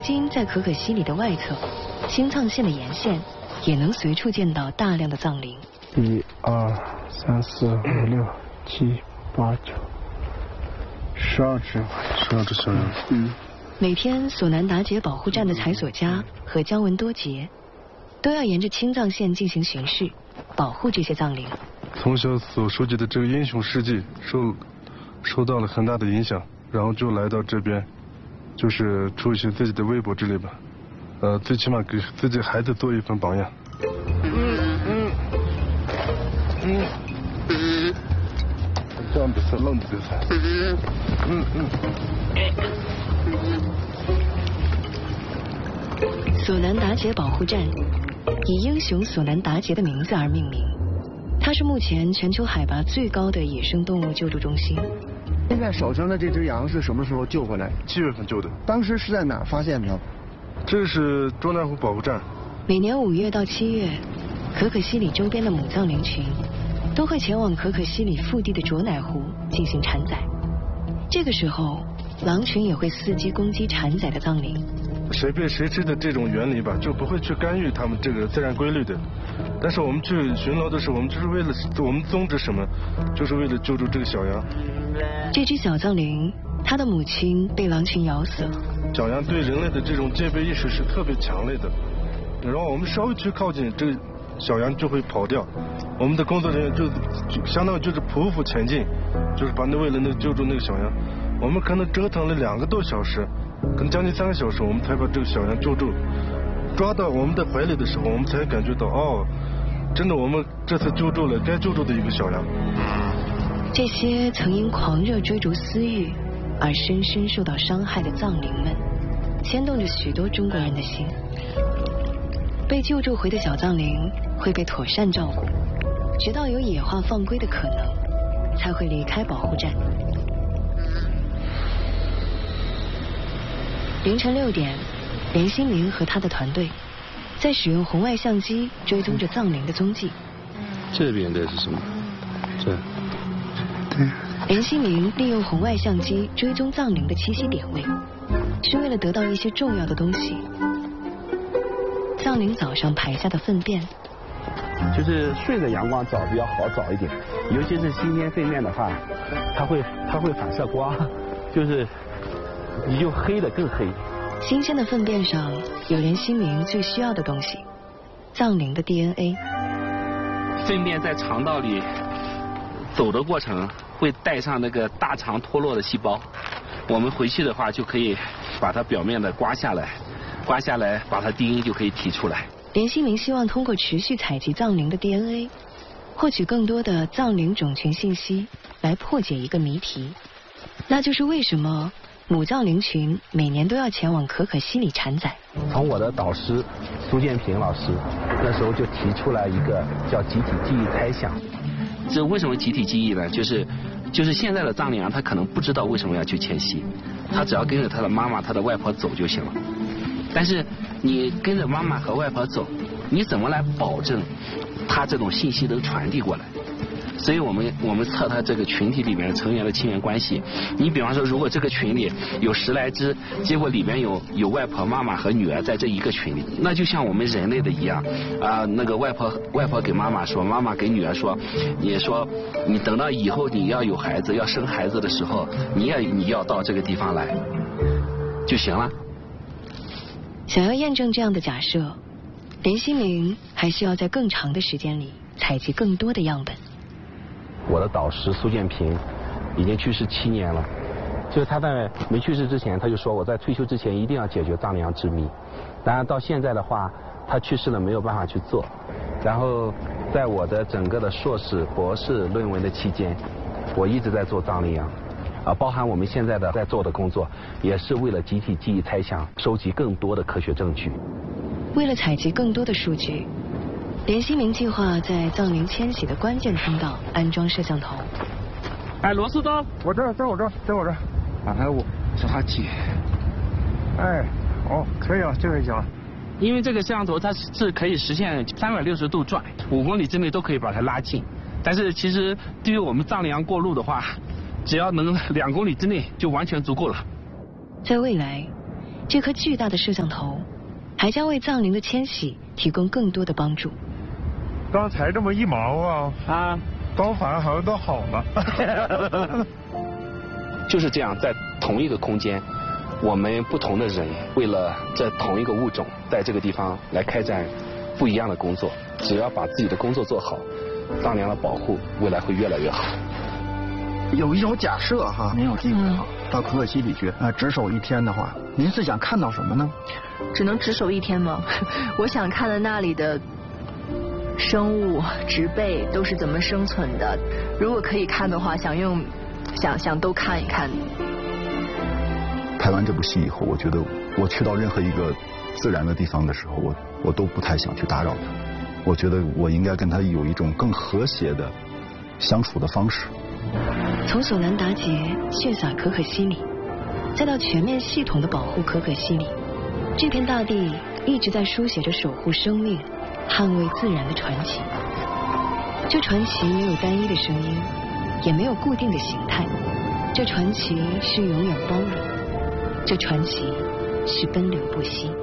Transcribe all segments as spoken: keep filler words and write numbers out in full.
今在可可西里的外侧，新藏线的沿线，也能随处见到大量的藏灵。 一二三四五六七八九，十二只，十二只小羊。嗯。 每天索南达杰保护站的采索家和姜文多杰，都要沿着青藏线进行巡视，保护这些藏灵。 从小所收集的这个英雄事迹受受到了很大的影响，然后就来到这边。就是出一些自己的微博之类吧，呃，最起码给自己孩子做一份榜样。嗯嗯嗯嗯，这样比赛浪的比赛。嗯嗯。索南达杰保护站以英雄索南达杰的名字而命名，它是目前全球海拔最高的野生动物救助中心。 现在手上的这只羊是什么时候救回来？ 七月份救的。 当时是在哪儿发现的？ 这是中南湖保护站。 每年五月到七月，可可西里周边的母藏羚群都会前往可可西里腹地的卓乃湖进行产崽。这个时候，狼群也会伺机攻击产崽的藏羚。 谁被谁吃的这种原理吧，就不会去干预他们这个自然规律的。但是我们去巡逻的时候，我们就是为了我们宗旨什么，就是为了救助这个小羊。 这只小藏羚，它的母亲被狼群咬死了。 小羊对人类的这种戒备意识是特别强烈的，然后我们稍微去靠近，这个小羊就会跑掉。我们的工作人员就就相当于就是匍匐前进，就是把那为了那个救助那个小羊，我们可能折腾了两个多小时，可能将近三个小时，我们才把这个小羊救助。抓到我们的怀里的时候，我们才感觉到哦，真的我们这次救助了该救助的一个小羊。 这些曾因狂热追逐私欲而深深受到伤害的藏羚们，牵动着许多中国人的心。被救助回的小藏羚会被妥善照顾，直到有野化放归的可能，才会离开保护站。凌晨六点，连新明和他的团队在使用红外相机追踪着藏羚的踪迹。 这边的是什么？这。 对。 连新明利用红外相机追踪藏羚的栖息点位，是为了得到一些重要的东西。藏羚早上排下的粪便， 就是顺着阳光找比较好找一点，尤其是新鲜粪便的话，它会它会反射光，就是你就黑的更黑。 新鲜的粪便上有连新明最需要的东西，藏羚的 D N A。 粪便在肠道里走的过程会带上那个大肠脱落的细胞，我们回去的话就可以把它表面的刮下来，刮下来把它 D N A 就可以提出来。 连新明希望通过持续采集藏羚的 D N A， 获取更多的藏羚种群信息，来破解一个谜题，那就是为什么母藏羚群每年都要前往可可西里产崽。 从我的导师苏建平老师那时候就提出来一个叫集体记忆猜想。 这为什么集体记忆呢？就是就是现在的藏羚羊，它可能不知道为什么要去迁徙，它只要跟着它的妈妈、它的外婆走就行了。但是你跟着妈妈和外婆走，你怎么来保证它这种信息能传递过来？所以我们我们测它这个群体里面成员的亲缘关系。你比方说，如果这个群里有十来只，结果里面有有外婆、妈妈和女儿在这一个群里，那就像我们人类的一样啊、呃，那个外婆外婆给妈妈说，妈妈给女儿说，你说你等到以后你要有孩子要生孩子的时候，你也你要到这个地方来就行了。 想要验证这样的假设，连新明还需要在更长的时间里采集更多的样本。 我的导师苏建平已经去世七年了，就是他在没去世之前，他就说我在退休之前一定要解决藏羚羊之谜。当然到现在的话，他去世了没有办法去做。然后在我的整个的硕士、博士论文的期间，我一直在做藏羚羊，啊，包含我们现在的在做的工作，也是为了集体记忆猜想，收集更多的科学证据。 为了采集更多的数据，连新明计划在藏羚迁徙的关键通道安装摄像头。 哎，螺丝刀， 我这儿，在我这儿，在我这儿。啊，还有我抓紧。哎，哦，可以啊，这个行。 因为这个摄像头它是可以实现三百六十度转，五公里之内都可以把它拉近。但是其实对于我们藏羚羊过路的话，只要能两公里之内就完全足够了。 在未来， 这颗巨大的摄像头还将为藏羚的迁徙提供更多的帮助。 刚才这么一毛啊啊，高反好像都好了。 就是这样，在同一个空间，我们不同的人为了这同一个物种，在这个地方来开展不一样的工作。只要把自己的工作做好，藏羚的保护未来会越来越好。 有一种假设哈，您有机会哈，到可可西里去啊，值守一天的话，您是想看到什么呢？ 只能值守一天吗？我想看了那里的生物、植被都是怎么生存的。如果可以看的话，想用想想都看一看。 拍完这部戏以后，我觉得我去到任何一个自然的地方的时候，我我都不太想去打扰它。我觉得我应该跟它有一种更和谐的相处的方式。 从索兰达杰血洒可可西里，再到全面系统的保护可可西里，这片大地一直在书写着守护生命、捍卫自然的传奇。这传奇没有单一的声音，也没有固定的形态。这传奇是永远包容，这传奇是奔流不息。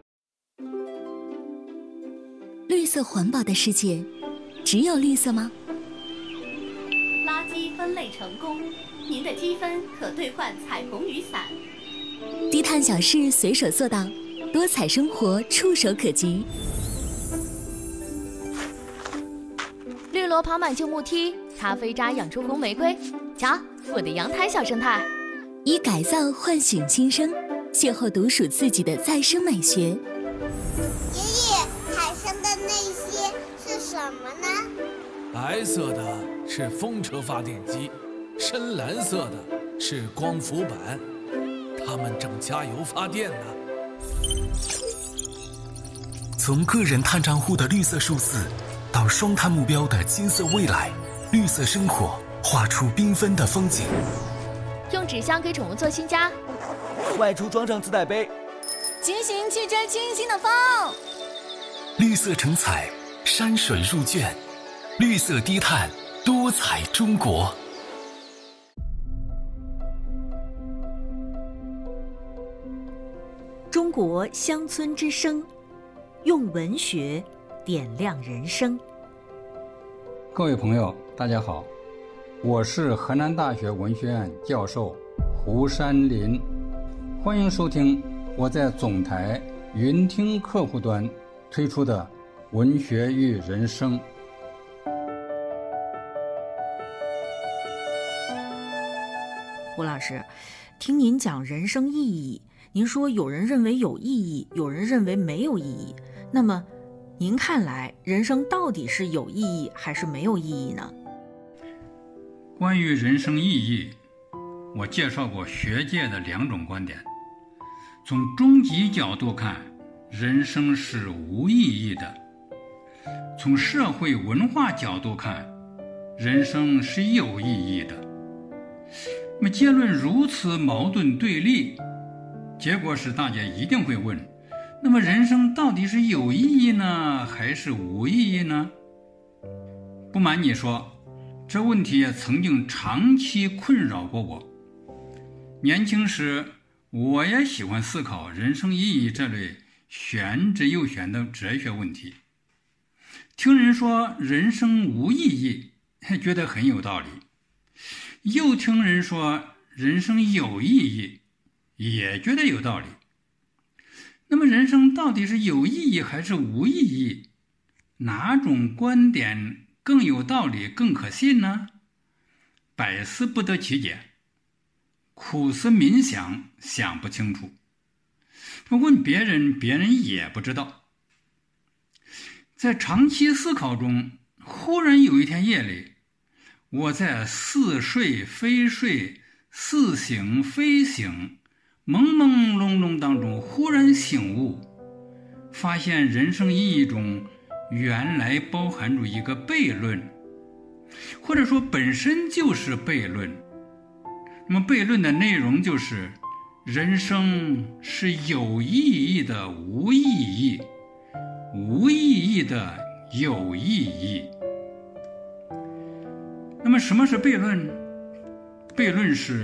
绿色环保的世界，只有绿色吗？ 垃圾分类成功，您的积分可兑换彩虹雨伞。 低碳小事随手做到，多彩生活触手可及。 绿萝爬满旧木梯，咖啡渣养出红玫瑰。瞧，我的阳台小生态。 以改造唤醒新生，邂逅独属自己的再生美学。爷爷，海上的那些是什么呢？ 白色的是风车发电机，深蓝色的是光伏板，它们正加油发电呢。 从个人碳账户的绿色数字，到双碳目标的金色未来，绿色生活画出缤纷的风景。 用纸箱给宠物做新家， 外出装上自带杯， 骑行去追清新的风。 绿色成彩，山水入卷，绿色低碳，多彩中国。 中国乡村之声，用文学点亮人生。 各位朋友，大家好，我是河南大学文学院教授胡山林，欢迎收听我在总台云听客户端推出的《文学与人生》。 胡老师，听您讲人生意义，您说有人认为有意义，有人认为没有意义，那么您看来人生到底是有意义还是没有意义呢？ 关于人生意义，我介绍过学界的两种观点。从终极角度看，人生是无意义的；从社会文化角度看，人生是有意义的。那么结论如此矛盾对立，结果是大家一定会问，那么人生到底是有意义呢，还是无意义呢？不瞒你说，这问题也曾经长期困扰过我。年轻时，我也喜欢思考人生意义这类玄之又玄的哲学问题。听人说人生无意义，觉得很有道理；又听人说人生有意义，也觉得有道理。那么人生到底是有意义还是无意义？哪种观点更有道理，更可信呢？百思不得其解，苦思冥想，想不清楚。问别人，别人也不知道。在长期思考中，忽然有一天夜里，我在似睡非睡、似醒非醒、朦朦胧胧当中忽然醒悟，发现人生意义中原来包含着一个悖论，或者说本身就是悖论。那么悖论的内容就是人生是有意义的无意义，无意义的有意义。那么什么是悖论？悖论是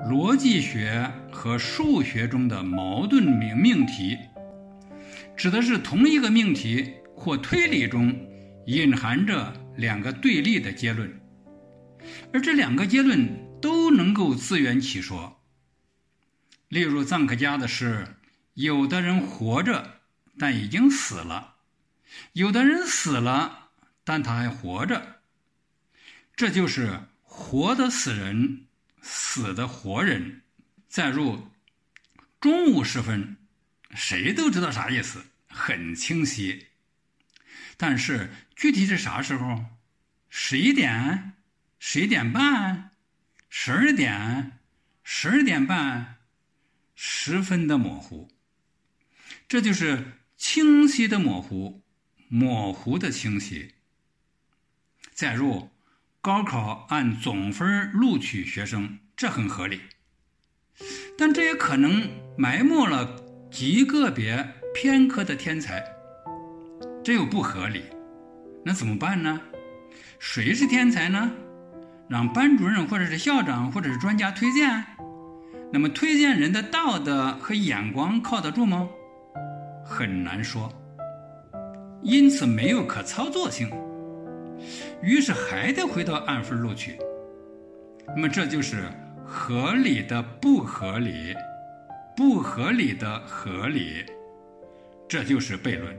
逻辑学和数学中的矛盾命命题，指的是同一个命题或推理中隐含着两个对立的结论，而这两个结论都能够自圆其说。例如臧可嘉的是，有的人活着但已经死了，有的人死了但他还活着，这就是活的死人，死的活人。再如中午时分，谁都知道啥意思，很清晰。但是具体是啥时候？十一点、十一点半、十二点、十二点半，十分的模糊。这就是清晰的模糊，模糊的清晰。再如高考按总分录取学生，这很合理，但这也可能埋没了极个别偏科的天才，这又不合理。那怎么办呢？谁是天才呢？让班主任或者是校长或者是专家推荐？那么推荐人的道德和眼光靠得住吗？很难说，因此没有可操作性，于是还得回到按分录取。那么这就是合理的不合理，不合理的合理，这就是悖论。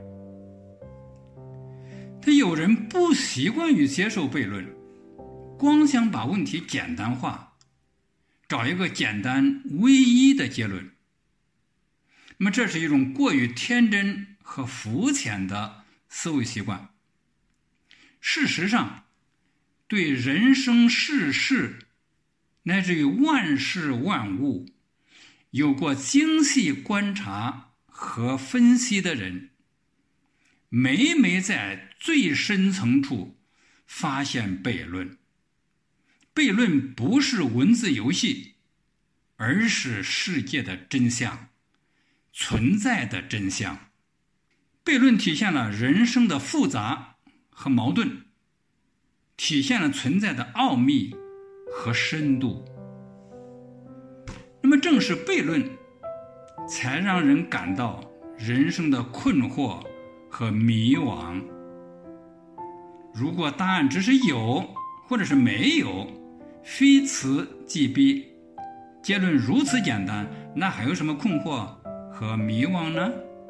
他有人不习惯于接受悖论，光想把问题简单化，找一个简单唯一的结论。那么这是一种过于天真和肤浅的思维习惯。事实上，对人生世事乃至于万事万物有过精细观察和分析的人，每每在最深层处发现悖论。悖论不是文字游戏，而是世界的真相，存在的真相。悖论体现了人生的复杂和矛盾，体现了存在的奥秘和深度。那么正是悖论，才让人感到人生的困惑和迷惘。如果答案只是有或者是没有，非此即彼，结论如此简单，那还有什么困惑和迷惘呢？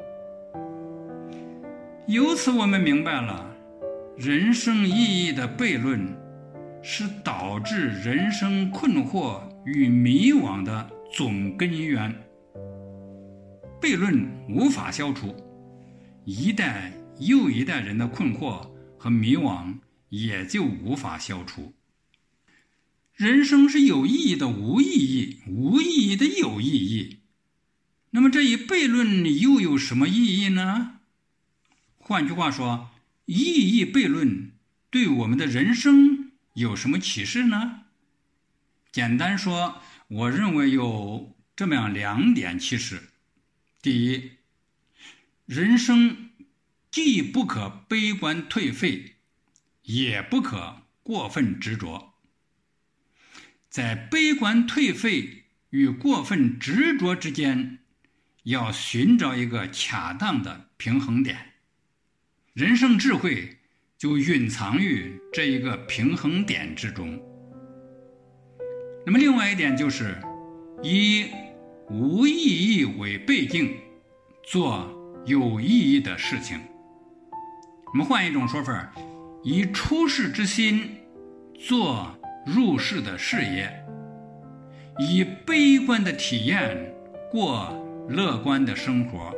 由此我们明白了，人生意义的悖论是导致人生困惑与迷惘的总根源。悖论无法消除，一代又一代人的困惑和迷惘也就无法消除。人生是有意义的无意义，无意义的有意义。那么这一悖论又有什么意义呢？换句话说，意义悖论对我们的人生有什么启示呢？简单说，我认为有这么样两点启示。第一，人生既不可悲观颓废，也不可过分执着。在悲观颓废与过分执着之间，要寻找一个恰当的平衡点。人生智慧就蕴藏于这一个平衡点之中。那么另外一点就是，以无意义为背景，做有意义的事情。我们换一种说法，以出世之心做入世的事业，以悲观的体验过乐观的生活。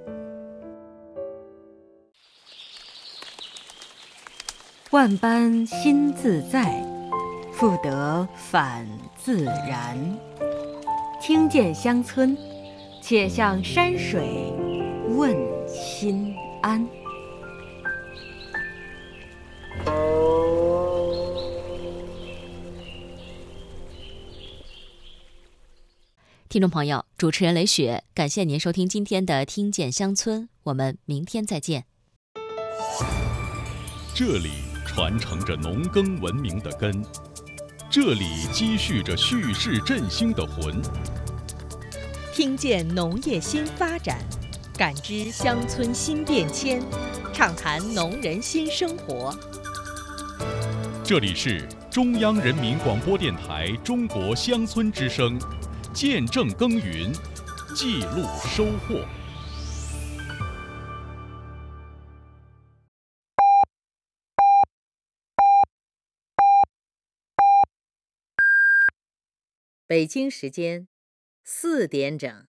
万般心自在，复得返自然。听见乡村，且向山水问心安。 听众朋友，主持人雷雪，感谢您收听今天的《听见乡村》，我们明天再见。 这里传承着农耕文明的根， 这里积蓄着蓄势振兴的魂。 听见农业新发展，感知乡村新变迁，畅谈农人新生活。 这里是中央人民广播电台中国乡村之声，见证耕耘，记录收获。 北京时间四点整。